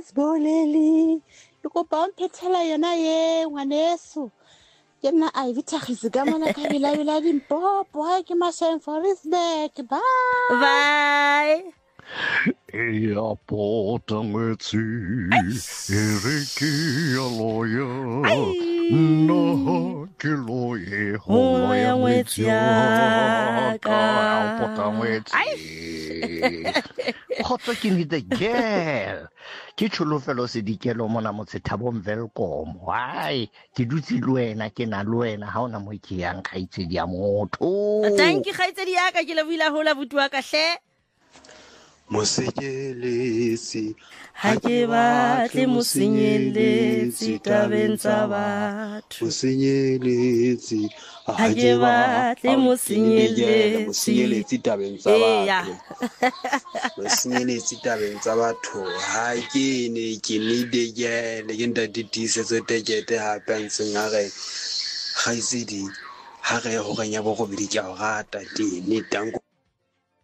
Boleli ke kopa o mphethela yona ye ngwaneso ke nna a vitagise ka mona ka bila Limpopo ha ke Masheng Foresburg Bye. Ya potangwetsi ereke ya loya na ke loye ho ya ngwetsi ka potangwetsi khotso ke ni the girl ke tšholofelo sedikelo mona motsethabong Welcome why ke dutse le wena ke na le wena ha ona mo ke yang kgaitsedi ya motho Thank you kgaitsedi ya ka ke lebohile hola butua ka hle. Mosenyeletsi Ha ke batle mosenyeletsi tabeng tsa batho. Mosenyeletsi Ha ke batle mosenyeletsi tabeng tsa Eya. batho. Mosenyeletsi tabeng tsa batho ha ke ne ke nidegele ke ntate tisetso tekete hape ntseng a re kgaitsedi ha re ho ganya bo go bidi ke a go rata tene tanko